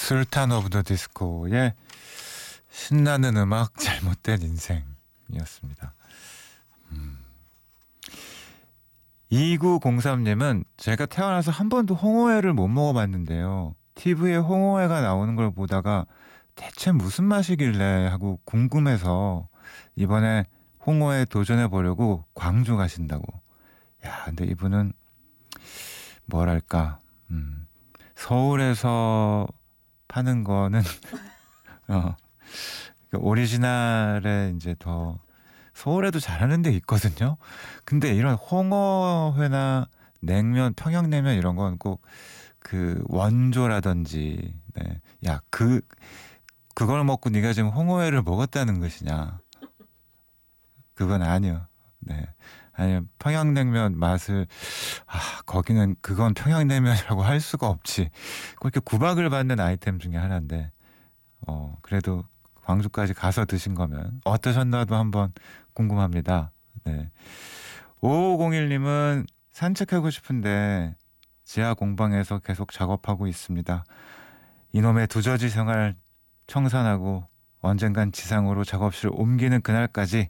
술탄 오브 더 디스코의 신나는 음악 잘못된 인생이었습니다. 2903님은 제가 태어나서 한 번도 홍어회를 못 먹어봤는데요. TV에 홍어회가 나오는 걸 보다가 대체 무슨 맛이길래 하고 궁금해서 이번에 홍어회 도전해 보려고 광주 가신다고. 야, 근데 이분은 뭐랄까, 서울에서 파는 거는 오리지널에 이제 더 서울에도 잘하는 데 있거든요. 근데 이런 홍어회나 냉면, 평양냉면 이런 건 꼭 그 원조라든지, 네. 야, 그걸 먹고 네가 지금 홍어회를 먹었다는 것이냐? 그건 아니요. 네. 아니, 평양냉면 맛을 거기는 그건 평양냉면이라고 할 수가 없지. 그렇게 구박을 받는 아이템 중에 하나인데 그래도 광주까지 가서 드신 거면 어떠셨나도 한번 궁금합니다. 네. 5501님은 산책하고 싶은데 지하 공방에서 계속 작업하고 있습니다. 이놈의 두저지 생활 청산하고 언젠간 지상으로 작업실 옮기는 그날까지